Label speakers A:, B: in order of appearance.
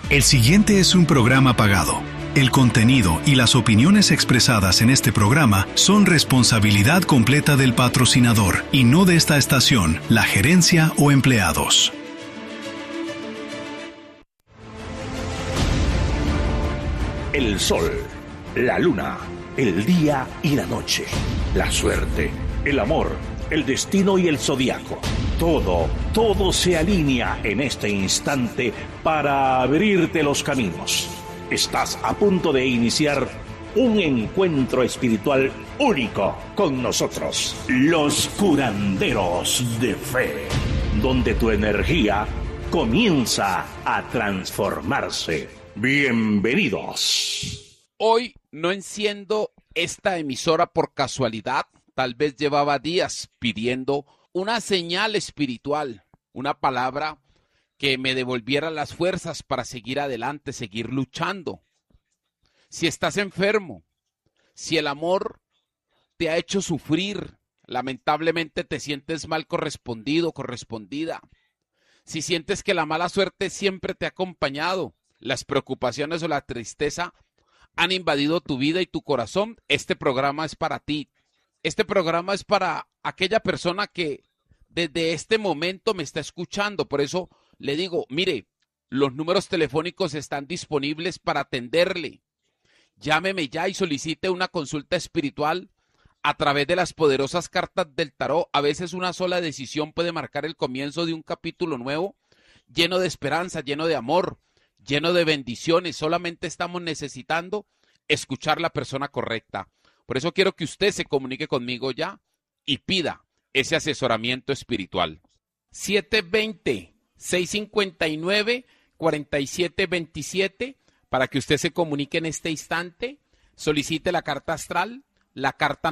A: El siguiente es un programa pagado. El contenido y las opiniones expresadas en este programa son responsabilidad completa del patrocinador y no de esta estación, la gerencia o empleados.
B: El sol, la luna, el día y la noche, la suerte, el amor, el destino y el zodiaco. Todo se alinea en este instante para abrirte los caminos. Estás a punto de iniciar un encuentro espiritual único con nosotros, los curanderos de fe, donde tu energía comienza a transformarse. Bienvenidos.
C: Hoy no enciendo esta emisora por casualidad. Tal vez llevaba días pidiendo una señal espiritual, una palabra que me devolviera las fuerzas para seguir adelante, seguir luchando. Si estás enfermo, si el amor te ha hecho sufrir, lamentablemente te sientes mal correspondido, correspondida. Si sientes que la mala suerte siempre te ha acompañado, las preocupaciones o la tristeza han invadido tu vida y tu corazón, este programa es para ti. Este programa es para aquella persona que desde este momento me está escuchando. Por eso le digo, mire, los números telefónicos están disponibles para atenderle. Llámeme ya y solicite una consulta espiritual a través de las poderosas cartas del tarot. A veces una sola decisión puede marcar el comienzo de un capítulo nuevo, lleno de esperanza, lleno de amor, lleno de bendiciones. Solamente estamos necesitando escuchar la persona correcta. Por eso quiero que usted se comunique conmigo ya y pida ese asesoramiento espiritual. 720-659-4727 para que usted se comunique en este instante. Solicite la carta astral, la carta